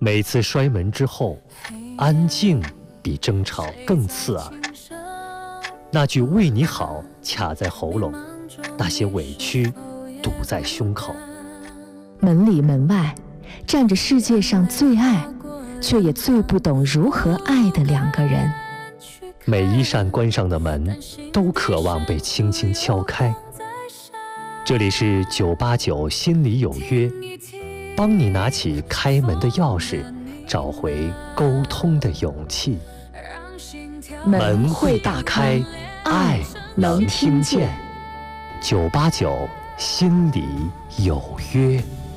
每次摔门之后，安静比争吵更刺耳。那句为你好卡在喉咙，那些委屈堵在胸口。 门里门外，站着世界上最爱，却也最不懂如何爱的两个人。 每一扇关上的门，都渴望被轻轻敲开。这里是989心里有约，帮你拿起开门的钥匙，找回沟通的勇气。门会打开，爱能听见。989心里有约。